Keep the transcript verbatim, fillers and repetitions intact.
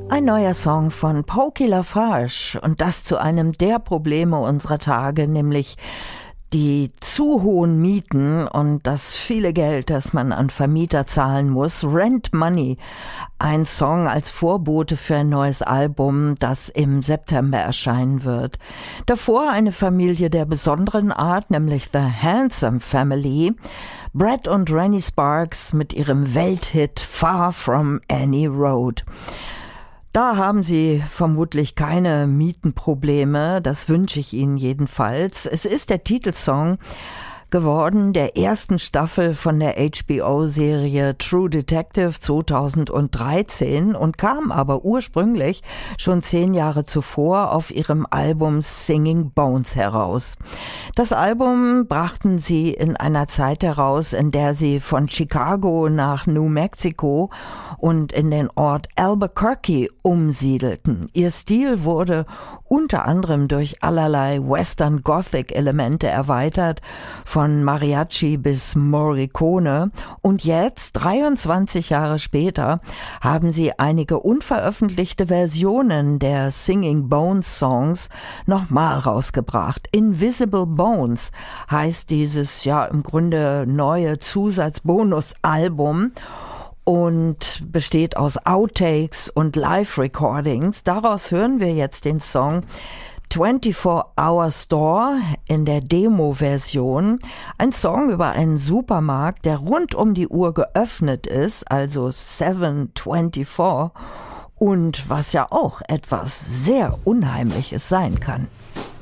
Ein neuer Song von Pokey LaFarge und das zu einem der Probleme unserer Tage, nämlich die zu hohen Mieten und das viele Geld, das man an Vermieter zahlen muss. Rent Money, ein Song als Vorbote für ein neues Album, das im September erscheinen wird. Davor eine Familie der besonderen Art, nämlich The Handsome Family. Brad und Rennie Sparks mit ihrem Welthit Far From Any Road. Da haben Sie vermutlich keine Mietenprobleme, das wünsche ich Ihnen jedenfalls. Es ist der Titelsong geworden der ersten Staffel von der H B O-Serie True Detective zweitausenddreizehn und kam aber ursprünglich schon zehn Jahre zuvor auf ihrem Album Singing Bones heraus. Das Album brachten sie in einer Zeit heraus, in der sie von Chicago nach New Mexico und in den Ort Albuquerque umsiedelten. Ihr Stil wurde unter anderem durch allerlei Western Gothic Elemente erweitert, von Mariachi bis Morricone. Und jetzt, dreiundzwanzig Jahre später, haben sie einige unveröffentlichte Versionen der Singing Bones Songs nochmal rausgebracht. Invisible Bones heißt dieses ja im Grunde neue Zusatzbonusalbum und besteht aus Outtakes und Live-Recordings. Daraus hören wir jetzt den Song vierundzwanzig Hour Store in der Demo-Version. Ein Song über einen Supermarkt, der rund um die Uhr geöffnet ist, also sieben vierundzwanzig, und was ja auch etwas sehr Unheimliches sein kann.